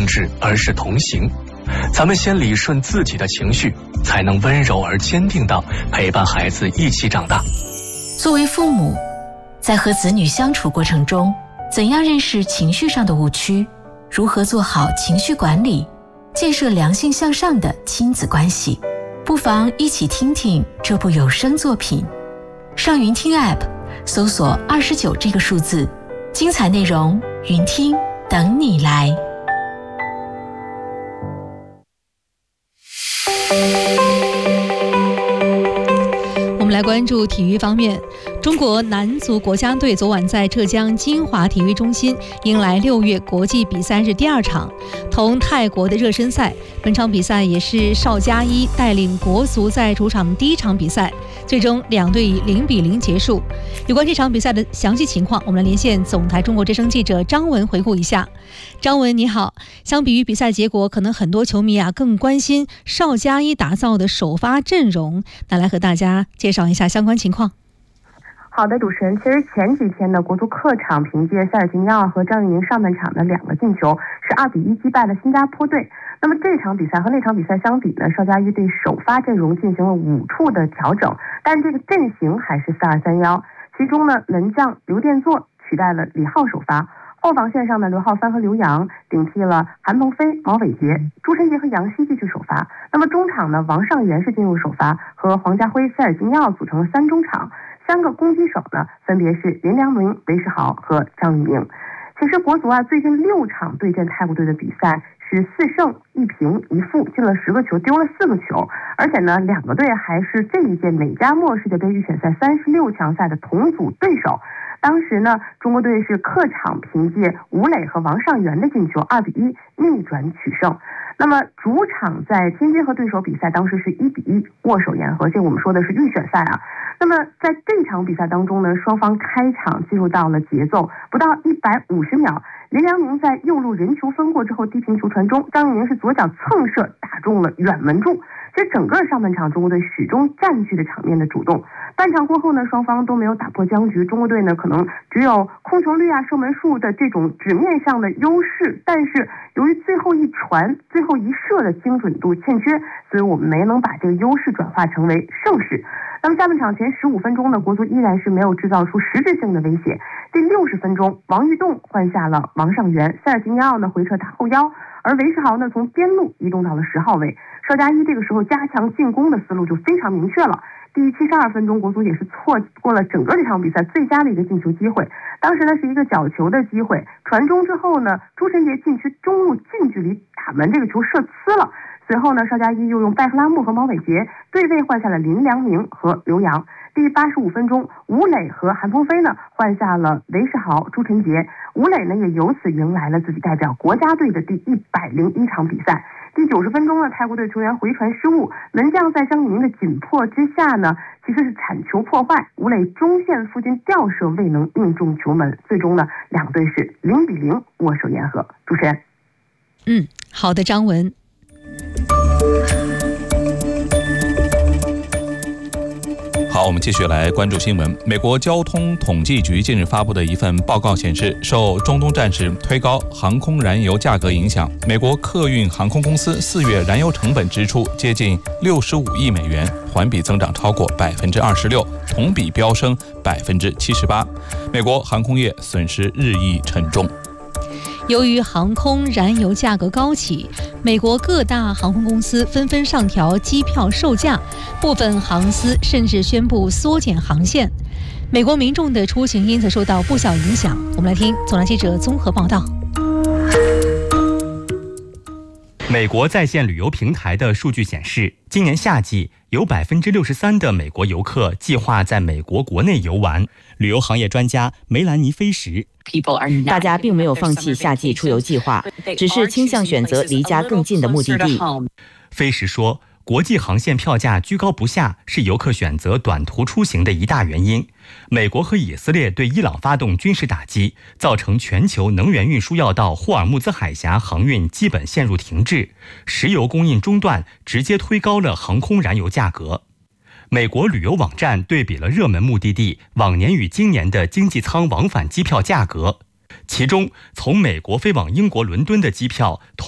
制，而是同行。咱们先理顺自己的情绪，才能温柔而坚定地陪伴孩子一起长大。 作为父母，在和子女相处过程中，怎样认识情绪上的误区，如何做好情绪管理，建设良性向上的亲子关系，不妨一起听听这部有声作品。上云听 App 搜索29这个数字，精彩内容云听等你来。 我们来关注体育方面，中国男足国家队昨晚在浙江金华体育中心迎来6月国际比赛日第2场，同泰国的热身赛。本场比赛也是邵佳一带领国足在主场第1场比赛，最终两队以0-0结束。有关这场比赛的详细情况，我们来连线总台中国之声记者张文回顾一下。张文你好，相比于比赛结果，可能很多球迷更关心邵佳一打造的首发阵容，那来和大家介绍一下相关情况。 好的，主持人，其实前几天呢，国足客场凭借塞尔吉尼奥和张玉宁上半场的2个进球，是2-1击败了新加坡队。那么这场比赛和那场比赛相比呢，邵佳一对首发阵容进行了5处的调整，但这个阵型还是4-2-3-1。其中呢，门将刘殿座取代了李浩首发，后防线上呢，刘浩帆和刘洋顶替了韩鹏飞、毛伟杰，朱晨杰和杨希继续首发。那么中场呢，王上源是进入首发，和黄家辉、塞尔吉尼奥组成了3中场，3个攻击手呢，分别是林良铭、韦世豪和张玉宁。其实国足最近6场对阵泰国队的比赛是4胜1平1负，进了10个球，丢了4个球，而且呢，2个队还是这一届美加墨世界杯预选赛36强赛的同组对手。当时呢，中国队是客场凭借吴磊和王上源的进球2-1逆转取胜。那么主场在天津和对手比赛当时是1-1握手言和，这我们说的是预选赛啊。那么在这场比赛当中呢，双方开场进入到了节奏，不到150秒，林良铭在右路人球分过之后低平球传中，张玉宁是左脚蹭射打中了远门柱。其实整个上半场中国队始终占据着场面的主动，半场过后呢，双方都没有打破僵局，中国队呢可能只有控球率射门数的这种纸面上的优势，但是由于最后一传最后一射的精准度欠缺，所以我们没能把这个优势转化成为胜势。那么下半场前15分钟呢，国足依然是没有制造出实质性的威胁。第60分钟，王玉栋换下了王上源，塞尔吉尼奥呢回撤打后腰，而韦世豪呢从边路移动到了10号位。邵佳一这个时候加强进攻的思路就非常明确了。第72分钟，国足也是错过了整个这场比赛最佳的一个进球机会。当时呢是一个角球的机会，传中之后呢，朱晨杰禁区中路近距离打门，这个球射呲了。随后呢，邵佳一又用拜赫拉木和毛伟杰对位换下了林良铭和刘洋。第85分钟，吴磊和韩鹏飞呢换下了韦世豪、朱晨杰，吴磊呢也由此迎来了自己代表国家队的第101场比赛。第90分钟呢，泰国队球员回传失误，门将在张玉宁的紧迫之下呢，其实是铲球破坏，吴磊中线附近吊射未能命中球门，最终呢，两队是0-0握手言和。主持人， 好的，张文。 好，我们继续来关注新闻。美国交通统计局近日发布的一份报告显示，受中东战事推高航空燃油价格影响，美国客运航空公司4月燃油成本支出接近65亿美元，环比增长超过26%，同比飙升78%。美国航空业损失日益沉重。 由于航空燃油价格高企，美国各大航空公司纷纷上调机票售价，部分航司甚至宣布缩减航线。美国民众的出行因此受到不小影响。我们来听总台记者综合报道。 美国在线旅游平台的数据显示，今年夏季有63%的美国游客计划在美国国内游玩。旅游行业专家梅兰妮·菲什， 大家并没有放弃夏季出游计划，只是倾向选择离家更近的目的地。 菲什说，国际航线票价居高不下是游客选择短途出行的一大原因。美国和以色列对伊朗发动军事打击，造成全球能源运输要道霍尔木兹海峡航运基本陷入停滞，石油供应中断，直接推高了航空燃油价格。美国旅游网站对比了热门目的地往年与今年的经济舱往返机票价格，其中从美国飞往英国伦敦的机票